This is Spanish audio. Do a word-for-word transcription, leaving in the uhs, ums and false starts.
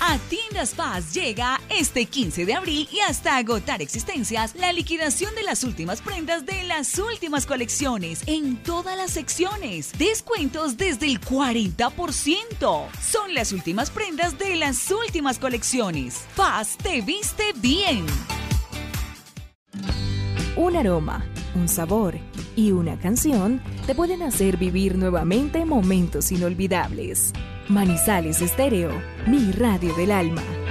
A Tiendas Paz llega este quince de abril y hasta agotar existencias la liquidación de las últimas prendas de las últimas colecciones en todas las secciones. Descuentos desde el cuarenta por ciento. Son las últimas prendas de las últimas colecciones. Paz te viste bien. Un aroma, un sabor y una canción te pueden hacer vivir nuevamente momentos inolvidables. Manizales Estéreo, mi radio del alma.